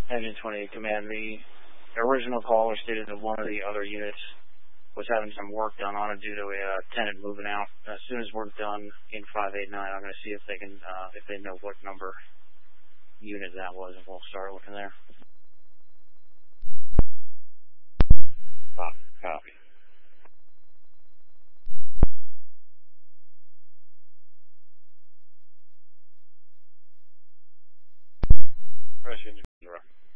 Engine 28 Command, the original caller stated that one of the other units was having some work done on it due to a tenant moving out. As soon as we're done in 589, I'm going to see if they can, if they know what number unit that was, and we'll start looking there. Copy. Press engine.